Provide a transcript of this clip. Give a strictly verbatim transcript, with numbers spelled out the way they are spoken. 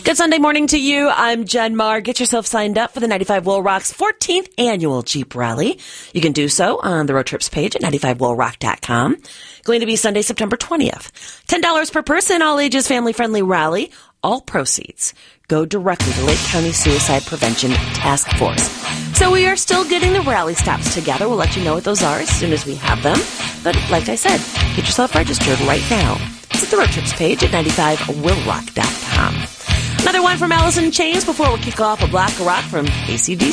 Good Sunday morning to you. I'm Jen Marr. Get yourself signed up for the ninety-five Will Rock's fourteenth annual Jeep Rally. You can do so on the road trips page at ninety-five will rock dot com. Going to be Sunday, September twentieth. ten dollars per person, all ages, family-friendly rally. All proceeds go directly to Lake County Suicide Prevention Task Force. So we are still getting the rally stops together. We'll let you know what those are as soon as we have them. But like I said, get yourself registered right now. It's at the road trips page at ninety-five will rock dot com. Another one from Alice in Chains before we kick off a block of rock from A C D C.